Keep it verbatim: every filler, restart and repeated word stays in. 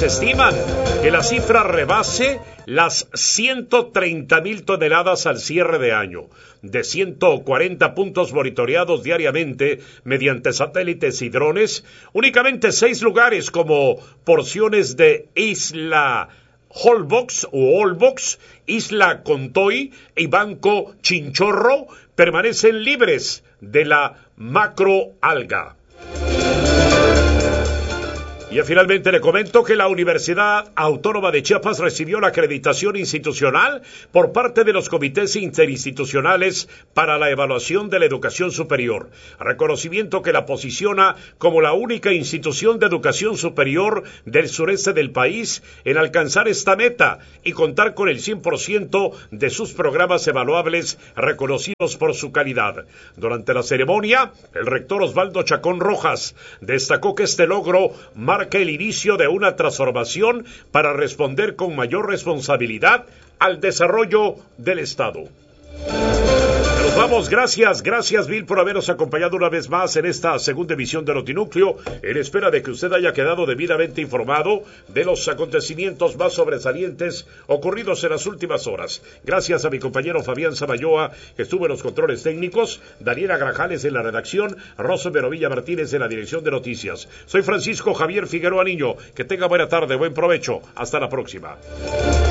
se estiman que la cifra rebase las ciento treinta mil toneladas al cierre de año. De ciento cuarenta puntos monitoreados diariamente mediante satélites y drones, únicamente seis lugares como porciones de Isla Holbox o Holbox, Isla Contoy y Banco Chinchorro permanecen libres de la macroalga. Y finalmente le comento que la Universidad Autónoma de Chiapas recibió la acreditación institucional por parte de los comités interinstitucionales para la evaluación de la educación superior, reconocimiento que la posiciona como la única institución de educación superior del sureste del país en alcanzar esta meta y contar con el cien por ciento de sus programas evaluables reconocidos por su calidad. Durante la ceremonia, el rector Osvaldo Chacón Rojas destacó que este logro marca el inicio de una transformación para responder con mayor responsabilidad al desarrollo del Estado. Nos vamos, gracias, gracias Bill por habernos acompañado una vez más en esta segunda emisión de Notinúcleo, en espera de que usted haya quedado debidamente informado de los acontecimientos más sobresalientes ocurridos en las últimas horas. Gracias a mi compañero Fabián Samayoa, que estuvo en los controles técnicos, Daniela Grajales en la redacción, Rosa Merovilla Martínez en la dirección de noticias. Soy Francisco Javier Figueroa Niño, que tenga buena tarde, buen provecho, hasta la próxima.